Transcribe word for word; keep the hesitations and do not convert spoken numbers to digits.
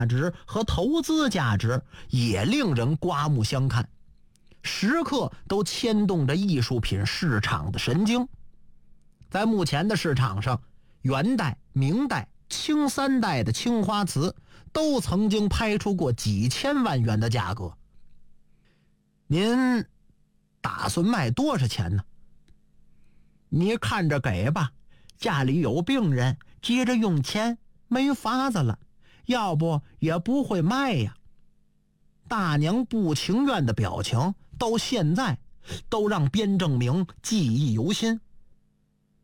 值和投资价值也令人刮目相看，时刻都牵动着艺术品市场的神经。在目前的市场上，元代、明代、清三代的青花瓷都曾经拍出过几千万元的价格。您打算卖多少钱呢？你看着给吧，家里有病人，急着用钱，没法子了，要不也不会卖呀。大娘不情愿的表情，到现在都让边正明记忆犹新。